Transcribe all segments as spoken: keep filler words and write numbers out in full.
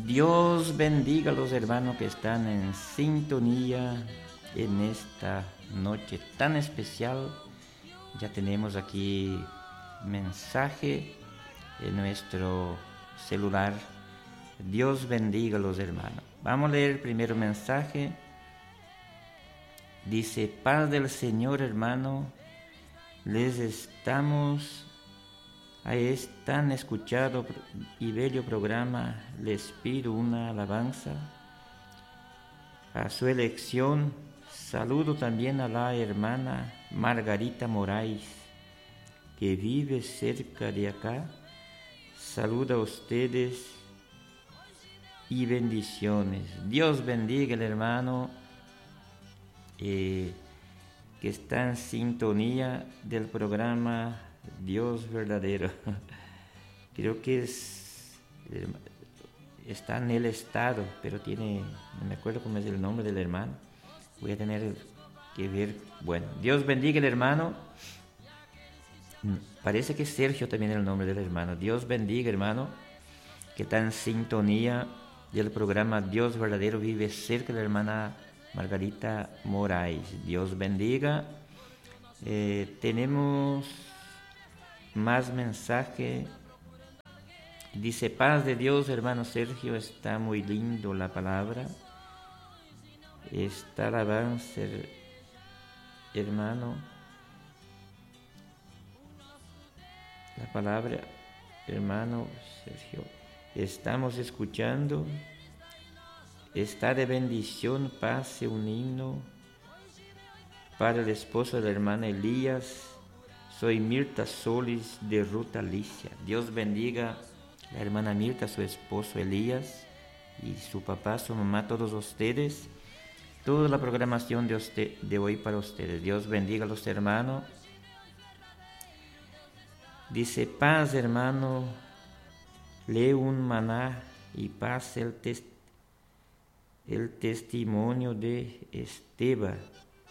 Dios bendiga a los hermanos que están en sintonía en esta noche tan especial. Ya tenemos aquí mensaje en nuestro celular. Dios bendiga a los hermanos. Vamos a leer el primer mensaje. Dice: paz del Señor, hermano. Les estamos a este tan escuchado y bello programa. Les pido una alabanza a su elección. Saludo también a la hermana Margarita Moraes, que vive cerca de acá. Saluda a ustedes y bendiciones. Dios bendiga al hermano eh, que está en sintonía del programa Dios verdadero. Creo que es está en el estado, pero tiene, no me acuerdo cómo es el nombre del hermano. Voy a tener que ver. Bueno, Dios bendiga al hermano. Parece que Sergio también es el nombre del hermano. Dios bendiga, hermano, que está en sintonía del programa Dios verdadero, vive cerca de la hermana Margarita Moraes. Dios bendiga. Eh, tenemos más mensaje. Dice: paz de Dios, hermano Sergio, está muy lindo la palabra. Está alabanza, hermano. La palabra, hermano Sergio, estamos escuchando. Está de bendición. Pase un himno para el esposo de la hermana Elías. Soy Mirta Solis de Ruta Alicia. Dios bendiga a la hermana Mirta, su esposo Elías, y su papá, su mamá, todos ustedes. Toda la programación de, usted, de hoy para ustedes. Dios bendiga a los hermanos. Dice: paz, hermano. Lee un maná y pase el, tes, el testimonio de Esteban.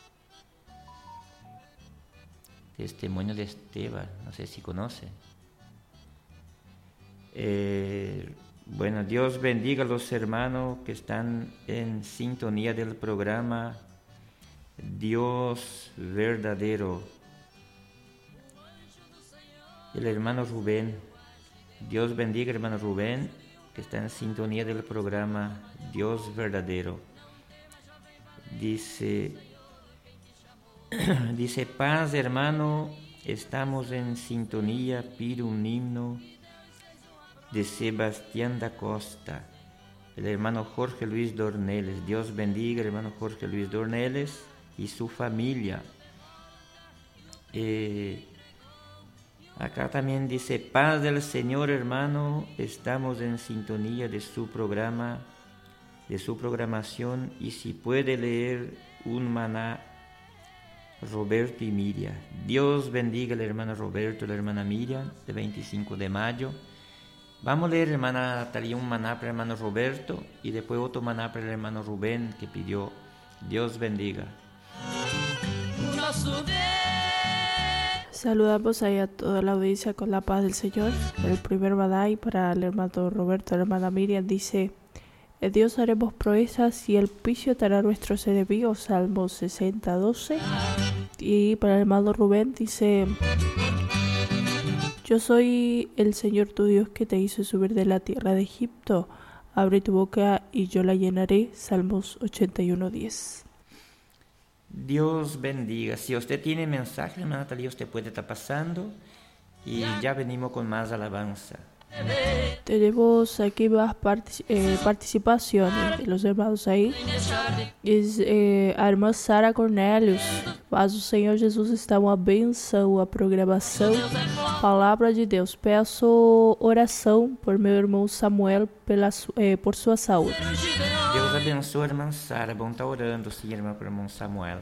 Testimonio de Esteban, no sé si conoce. Eh, bueno, Dios bendiga a los hermanos que están en sintonía del programa Dios verdadero. El hermano Rubén, Dios bendiga al hermano Rubén, que está en sintonía del programa Dios verdadero. Dice, dice: paz, hermano, estamos en sintonía, pido un himno de Sebastián da Costa. El hermano Jorge Luis Dorneles. Dios bendiga al hermano Jorge Luis Dorneles y su familia. Eh, acá también dice: paz del Señor, hermano, estamos en sintonía de su programa, de su programación, y si puede leer un maná, Roberto y Miriam. Dios bendiga al hermano Roberto y la hermana Miriam, de veinticinco de mayo. Vamos a leer, hermana Natalia, un maná para el hermano Roberto y después otro maná para el hermano Rubén que pidió. Dios bendiga. Saludamos ahí a toda la audiencia con la paz del Señor. El primer maná para el hermano Roberto y la hermana Miriam dice: en Dios haremos proezas y el juicio dará a nuestros enemigos. Salmo sesenta, doce. Y para el hermano Rubén dice: yo soy el Señor tu Dios que te hizo subir de la tierra de Egipto. Abre tu boca y yo la llenaré. Salmos ochenta y uno, diez. Dios bendiga. Si usted tiene mensaje, hermana Natalia, usted puede estar pasando y ya venimos con más alabanza. Tenemos aquí más partic- eh, participaciones de los hermanos aí. Es, eh, a irmã Sara Cornélios. Mas o Senhor Jesus está uma benção, a programação. Palavra de Deus. Peço oração por meu irmão Samuel pela, eh, por sua saúde. Deus abençoe a irmã Sara. Bom estar orando, sim, irmã, para o irmão Samuel.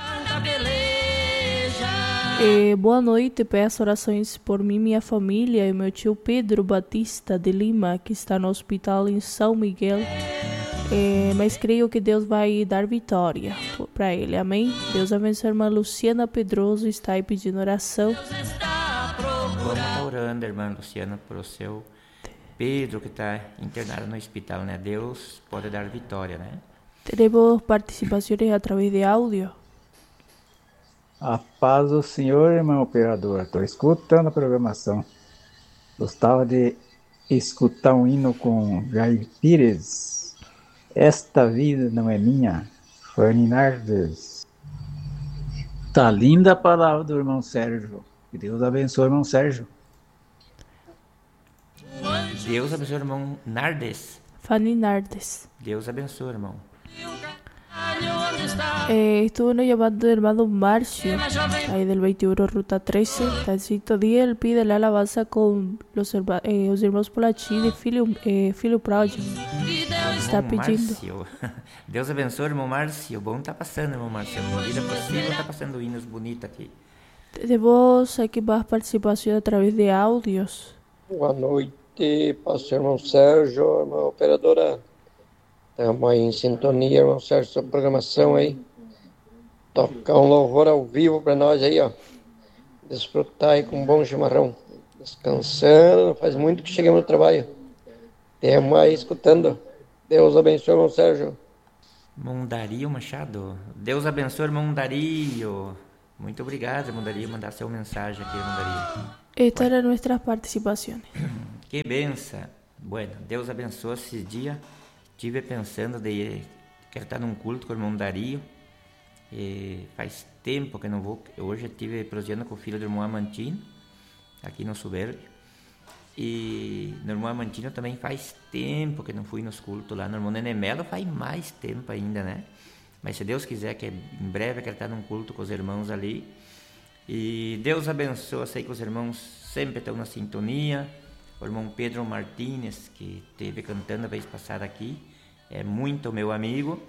Eh, boa noite, peço orações por mim e minha família e meu tio Pedro Batista de Lima, que está no hospital em São Miguel. Eh, mas creio que Deus vai dar vitória para ele, amém? Deus abençoe a irmã Luciana Pedroso, está aí pedindo oração. Vamos estar orando, irmã Luciana, por o seu Pedro, que está internado no hospital, né? Deus pode dar vitória, né? Tenemos participaciones a través de audio. A paz do Senhor, irmão operador. Estou escutando a programação. Gostava de escutar um hino com Jair Pires. Esta vida não é minha. Fanny Nardes. Tá linda a palavra do irmão Sérgio. Que Deus abençoe o irmão Sérgio. Deus abençoe o irmão Nardes. Fanny Nardes. Deus abençoe, irmão. Eh, estuvo nos llamando el hermano Marcio, ahí del veintiuno Ruta trece, está en sintonía. Él pide la alabanza con los, herma, eh, los hermanos Polachini, filho, eh, filho pródigo. Está pedindo. Márcio. Deus abençoe, irmão Márcio. Bom tá passando, irmão Márcio. A vida possível tá passando hinos bonitos aqui. Tenemos aquí más participación a través de audios. Boa noite, pastor irmão Sérgio, irmã operadora. Estamos aí em sintonia, irmão Sérgio, sua programação aí. Tocar um louvor ao vivo para nós aí, ó. Desfrutar aí com um bom chimarrão. Descansando, faz muito que chegamos no trabalho. Estamos aí escutando. Deus abençoe, irmão Sérgio. Irmão Dario Machado. Deus abençoe, irmão Dario. Muito obrigado, irmão Dario, mandar sua mensagem aqui, irmão Dario. Estas eran nuestras participaciones. Que benção. Bueno, Deus abençoe esse dia. Estive pensando de quero estar num culto com o irmão Dario. E faz tempo que não vou. Hoje estive prosseguindo com o filho do irmão Amantino, aqui no Subúrbio. E no irmão Amantino também faz tempo que não fui nos cultos lá. No irmão Nenemelo faz mais tempo ainda, né? Mas se Deus quiser, que em breve eu quero estar num culto com os irmãos ali. E Deus abençoe, sei que os irmãos sempre estão na sintonia. O irmão Pedro Martínez, que esteve cantando a vez passada aqui, é muito meu amigo.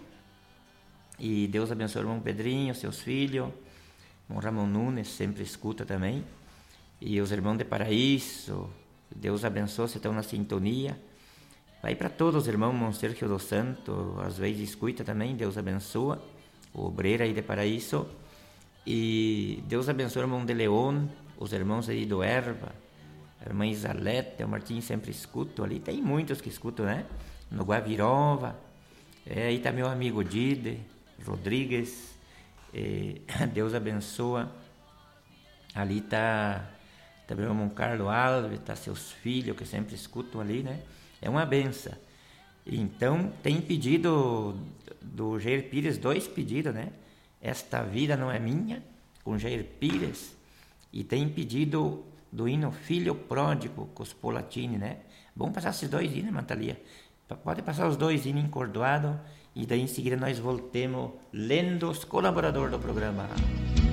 E Deus abençoe o irmão Pedrinho, seus filhos. O irmão Ramon Nunes sempre escuta também. E os irmãos de Paraíso, Deus abençoe, se estão na sintonia. Vai para todos os irmãos, irmão Sérgio dos Santos, às vezes escuta também, Deus abençoe. O obreiro aí de Paraíso. E Deus abençoe o irmão de León, os irmãos aí do Erva. A irmã Isalete, o Martim sempre escuta ali, tem muitos que escutam, né? No Guavirova, é, aí tá meu amigo Dide Rodrigues, é, Deus abençoe. Ali tá também o irmão Carlos Alves, tá seus filhos que sempre escutam ali, né? É uma benção. Então, tem pedido do Jair Pires, dois pedidos, né? Esta vida não é minha, com Jair Pires, e tem pedido do hino Filho Pródigo, com os Polatini, né? Vamos passar esses dois hinos, Mantalia. Pode passar os dois hinos encordoados, e daí em seguida nós voltemos lendo os colaboradores do programa.